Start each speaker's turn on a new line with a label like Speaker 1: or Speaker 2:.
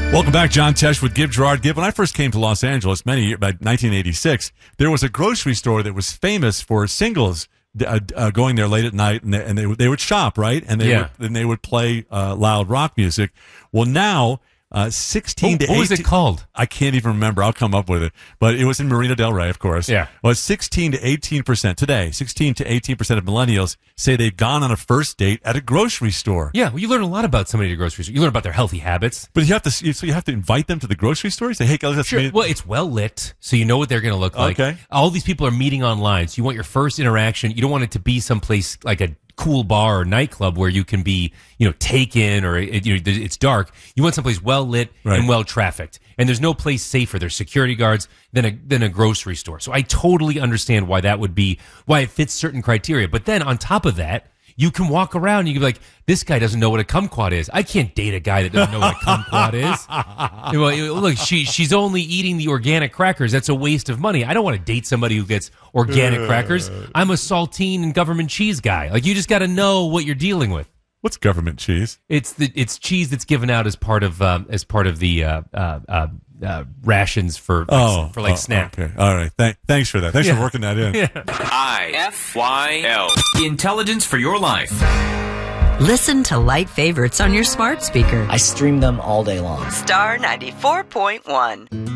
Speaker 1: Welcome back, John Tesh with Give Gerard Give. When I first came to Los Angeles, by 1986, there was a grocery store that was famous for singles going there late at night, and they would shop, right? And they would play loud rock music. Well, now 16 to 18.
Speaker 2: What was it called?
Speaker 1: I can't even remember. I'll come up with it. But it was in Marina Del Rey, of course.
Speaker 2: Yeah.
Speaker 1: Well, 16 to 18% today. 16 to 18% of millennials say they've gone on a first date at a grocery store.
Speaker 2: Yeah, well, you learn a lot about somebody at a grocery store. You learn about their healthy habits.
Speaker 1: But you have to invite them to the grocery store. Say, hey, guys,
Speaker 2: sure. Well, it's well lit, so you know what they're going to look like.
Speaker 1: Okay.
Speaker 2: All these people are meeting online, so you want your first interaction. You don't want it to be someplace like a cool bar or nightclub where you can be, taken or it's dark. You want someplace well lit and well trafficked. And there's no place safer. There's security guards than a grocery store. So I totally understand why it fits certain criteria. But then on top of that, you can walk around and you can be like, this guy doesn't know what a kumquat is. I can't date a guy that doesn't know what a kumquat is. Well, look, she's only eating the organic crackers. That's a waste of money. I don't want to date somebody who gets organic crackers. I'm a saltine and government cheese guy. Like, you just got to know what you're dealing with.
Speaker 1: What's government cheese?
Speaker 2: It's cheese that's given out as part of the rations for SNAP.
Speaker 1: Okay. All right. Thanks for that. Thanks for working that in.
Speaker 3: Yeah. IFYL. Intelligence for your life.
Speaker 4: Listen to Light Favorites on your smart speaker.
Speaker 5: I stream them all day long.
Speaker 4: Star 94.1.